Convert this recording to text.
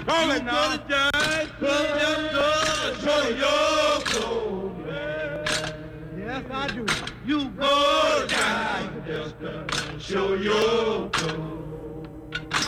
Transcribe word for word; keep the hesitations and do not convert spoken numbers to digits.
Call it now. You go to church, just to show your clothes. Yes, I do. You go to church, just to show your clothes.